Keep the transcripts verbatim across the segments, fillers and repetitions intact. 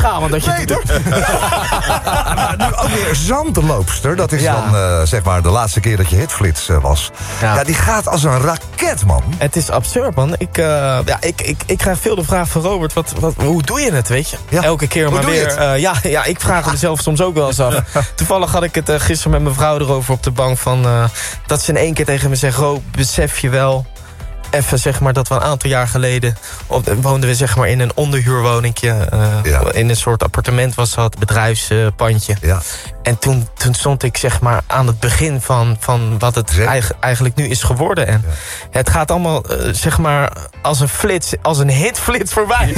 schamen dat je nee, het doet, hoor. Maar nu ook weer Zandloopster. Dat is Ja. dan uh, zeg maar de laatste keer dat je Hitflits uh, was. Ja. ja, die gaat als een raket, man. Het is absurd, man. Ik, uh, ja, ik, ik, ik krijg veel de vraag van Robert, wat, wat, hoe doe je het, weet je? Ja. Elke keer Hoe maar doe je weer. Uh, ja, ja, ik vraag het zelf soms ook wel eens af. Toevallig had ik het uh, gisteren met mijn vrouw erover op de bank van uh, dat ze in één keer tegen me zegt, Ro, besef je wel... Even zeg maar dat we een aantal jaar geleden op, woonden we zeg maar in een onderhuurwoningje. Uh, Ja. In een soort appartement was dat, bedrijfspandje. Ja. En toen, toen stond ik zeg maar aan het begin van, van wat het eig, eigenlijk nu is geworden. En Ja. het gaat allemaal uh, zeg maar als een flits, als een hitflits voorbij.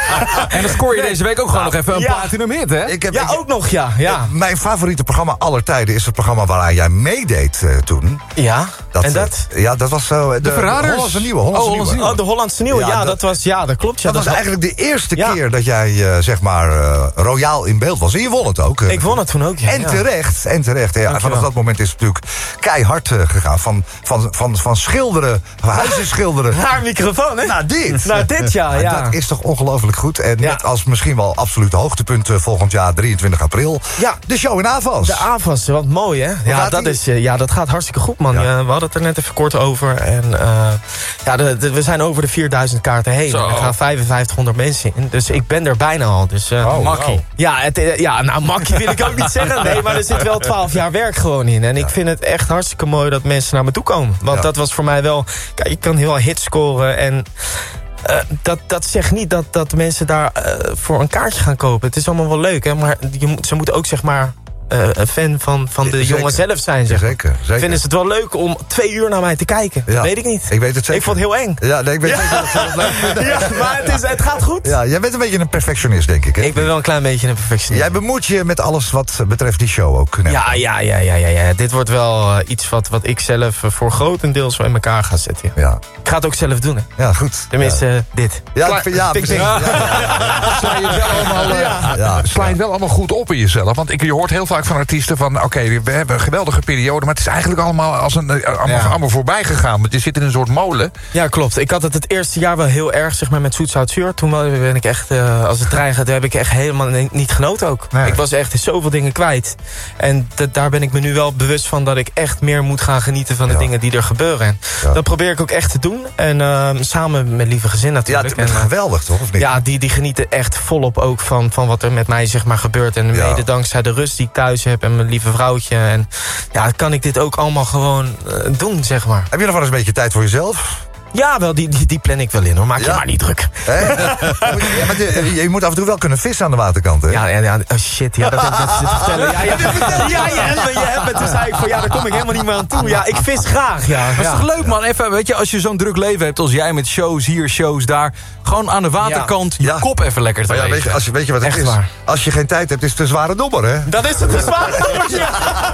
En dan scoor je deze week ook gewoon nog even een Ja. platinum hit, hè? Ik heb, Ja, ik- ook nog, ja. ja. Mijn favoriete programma aller tijden is het programma waaraan jij meedeed uh, toen. Ja, Dat, en dat? uh, ja, dat was zo. Uh, de Verraders? Hollandse Nieuwe. Hollandse Oh, Hollandse Nieuwe. Oh, de Hollandse Nieuwe, Ja, ja, dat- dat, was, ja, dat klopt. Ja, Dat was was- eigenlijk de eerste Ja. keer dat jij uh, zeg maar uh, royaal in beeld was. En je won het ook. uh, Ik won het toen ook, ja. En ja. terecht, en terecht. Ja, Dankjewel. vanaf dat moment is het natuurlijk keihard uh, gegaan. Van, van, van, van schilderen, van huizen schilderen. Haar microfoon, hè? Nou, dit. Nou, dit, ja, Maar ja. Dat is toch ongelooflijk goed. En Ja. net als misschien wel absolute hoogtepunt uh, volgend jaar, drieëntwintig april. Ja. De show in Avans. De A V A S, wat mooi, hè? Ja gaat dat, die? is, eh, ja, dat gaat hartstikke goed, man. Ja. Ja, we hadden het er net even kort over. En uh, ja, de, de, we zijn over de vierduizend kaarten heen. Zo. En er gaan vijfenvijftighonderd mensen in. Dus ik ben er bijna al. Dus, uh, Oh, makkie. wow. Ja, het, eh, ja, nou, makkie wil ik ook niet zeggen. Nee, maar er zit wel twaalf jaar werk gewoon in. En ik vind het echt hartstikke mooi dat mensen naar me toe komen. Want Ja. dat was voor mij wel... Kijk, ik kan heel veel hits scoren en... Uh, dat, dat zegt niet dat, dat mensen daar uh, voor een kaartje gaan kopen. Het is allemaal wel leuk, hè? Maar je moet, ze moeten ook zeg maar uh, een fan van, van de Ja, jongen zeker. zelf zijn. Zeg. Ja, zeker, zeker. Vinden ze het wel leuk om twee uur naar mij te kijken? Ja. Dat weet ik niet. Ik weet het zeker. Ik vond het heel eng. Ja, nee, ik weet zeker dat ze dat leuk vinden. Ja, maar het, is, het gaat goed. Ja, jij bent een beetje een perfectionist, denk ik. Hè? Ik ben wel een klein beetje een perfectionist. Jij bemoeit je met alles wat betreft die show ook. Nee. Ja, ja, ja, ja, ja, ja. Dit wordt wel uh, iets wat, wat ik zelf uh, voor grotendeels wel in elkaar ga zetten. Ja. Ja, Ik ga het ook zelf doen, hè. ja goed. Tenminste, uh, dit. Ja, Klaar. ik vind- ja, Pik, precies. pik. Ja, Sla je het wel allemaal, eh, Ja. ja, sla je het wel allemaal goed op in jezelf. Want ik, je hoort heel vaak van artiesten van... oké, we hebben een geweldige periode... maar het is eigenlijk allemaal, als een, eh, allemaal, Ja. allemaal voorbij gegaan. Want je zit in een soort molen. Ja, klopt. Ik had het het eerste jaar wel heel erg, zeg maar, met Zoet Zout Zuur. Toen ben ik echt, uh, als het trein gaat, heb ik echt helemaal ni- niet genoten ook. Nee. Ik was echt in zoveel dingen kwijt. En d- daar ben ik me nu wel bewust van dat ik echt meer moet gaan genieten van de Ja. dingen die er gebeuren. En Ja. dat probeer ik ook echt te doen. En uh, samen met Lieve Gezin ja, natuurlijk. het is en, uh, geweldig, toch? Of niet? ja, die, die genieten echt volop ook van, van wat er met mij zeg maar gebeurt. En Ja. mede dankzij de rust die ik thuis heb en mijn lieve vrouwtje. En ja, kan ik dit ook allemaal gewoon uh, doen, zeg maar. Heb je nog wel eens een beetje tijd voor jezelf? Ja, wel, die, die, die plan ik wel in, hoor. Maak je Ja. maar niet druk. Hè? Moet je, ja, maar je, je moet af en toe wel kunnen vissen aan de waterkant, hè? Ja, ja, ja, oh shit, ja, dat heb ik net zitten vertellen. Ja, ja, ja, je hebt me, je hebt me. Toen zei ik van, ja, daar kom ik helemaal niet meer aan toe. Ja, ik vis graag, ja. Dat is ja. toch leuk, man? Even, weet je, als je zo'n druk leven hebt als jij met shows hier, shows daar... gewoon aan de waterkant je Ja. kop even lekker te Maar ja, weet legen. je, als je, weet je wat het Echt is? waar. Als je geen tijd hebt, is het een zware dobber, hè? Dat is het, een zware nummer, ja.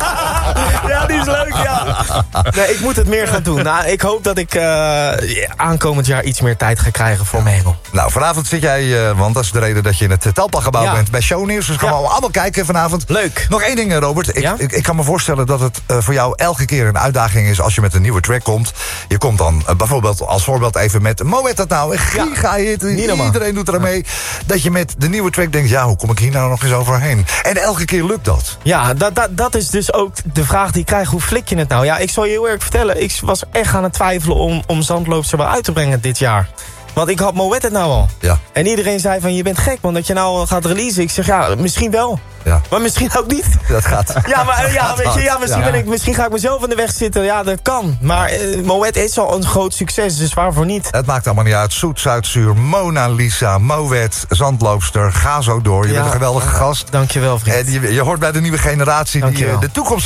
Ja, die is leuk, ja. Nee, ik moet het meer gaan doen. Nou, ik hoop dat ik uh, aankomend jaar iets meer tijd ga krijgen voor mijn hemel. Nou, vanavond zit jij, uh, want dat is de reden dat je in het Talpa-gebouw Ja. bent... bij Shownieuws, dus gaan Ja. we allemaal kijken vanavond. Leuk. Nog één ding, uh, Robert. Ik, Ja? ik, ik kan me voorstellen dat het uh, voor jou elke keer een uitdaging is... als je met een nieuwe track komt. Je komt dan uh, bijvoorbeeld als voorbeeld even met... Moet dat nou? Een giga-hit. Niet normaal. Iedereen doet er aan mee. Dat je met de nieuwe track denkt... ja, hoe kom ik hier nou nog eens overheen? En elke keer lukt dat. Ja, dat, dat, dat is dus ook de vraag die ik krijg. Hoe flik je het nou? Ja, ik zal je heel eerlijk vertellen. Ik was echt aan het twijfelen om, om Zandloopster wel uit te brengen dit jaar. Want ik had Moet het nou al. Ja. En iedereen zei van, je bent gek, want dat je nou al gaat releasen. Ik zeg, ja, misschien wel. Ja. Maar misschien ook niet. Dat gaat. Ja, maar ja, weet je, ja, misschien, Ja. Ben ik, misschien ga ik mezelf in de weg zitten. Ja, dat kan. Maar uh, Moet is al een groot succes, dus waarvoor niet? Het maakt allemaal niet uit. Zoet, Zuidzuur, Mona Lisa, Moet, Zandloopster. Ga zo door. Je Ja. bent een geweldige gast. Dankjewel, vriend. En je, je hoort bij de nieuwe generatie die Dankjewel. uh, de toekomst